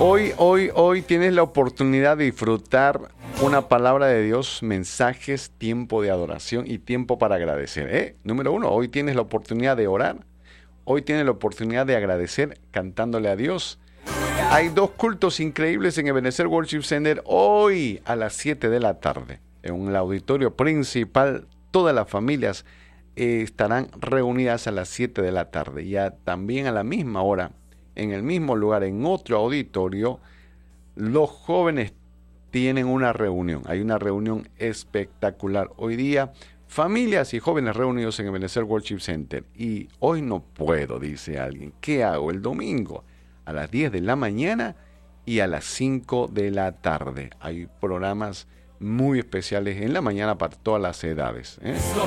Hoy tienes la oportunidad de disfrutar una palabra de Dios, mensajes, tiempo de adoración y tiempo para agradecer. Número uno, hoy tienes la oportunidad de orar. Hoy tienes la oportunidad de agradecer cantándole a Dios. Hay 2 cultos increíbles en Ebenezer Worship Center hoy a las 7 de la tarde. En el auditorio principal, todas las familias estarán reunidas a las 7 de la tarde. Y también a la misma hora, en el mismo lugar, en otro auditorio, los jóvenes tienen una reunión. Hay una reunión espectacular. Hoy día, familias y jóvenes reunidos en Ebenezer Worship Center. Y hoy no puedo, dice alguien. ¿Qué hago? El domingo a las 10 de la mañana y a las 5 de la tarde. Hay programas muy especiales en la mañana para todas las edades.